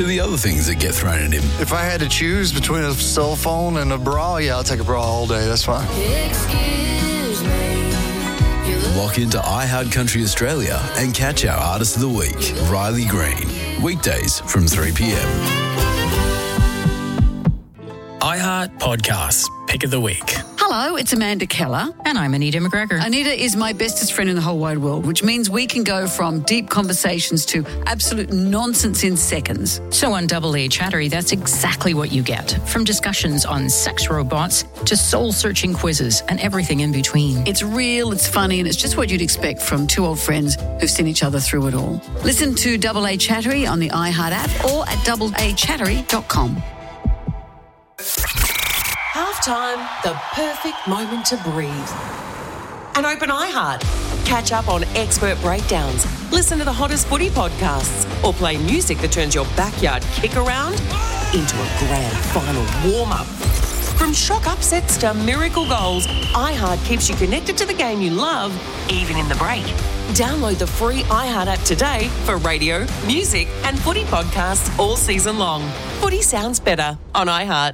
the other things that get thrown at him. If I had to choose between a cell phone and a bra, yeah, I'll take a bra all day. That's fine. Excuse me. Lock into iHeart Country Australia and catch our Artist of the Week, Riley Green. Weekdays from 3 p.m. iHeart Podcasts, Pick of the Week. Hello, it's Amanda Keller. And I'm Anita McGregor. Anita is my bestest friend in the whole wide world, which means we can go from deep conversations to absolute nonsense in seconds. So on Double A Chattery, that's exactly what you get. From discussions on sex robots to soul-searching quizzes and everything in between. It's real, it's funny, and it's just what you'd expect from two old friends who've seen each other through it all. Listen to Double A Chattery on the iHeart app or at doubleachattery.com. Halftime, the perfect moment to breathe. And open iHeart. Catch up on expert breakdowns, listen to the hottest footy podcasts, or play music that turns your backyard kick around into a grand final warm-up. From shock upsets to miracle goals, iHeart keeps you connected to the game you love, even in the break. Download the free iHeart app today for radio, music, and footy podcasts all season long. Footy sounds better on iHeart.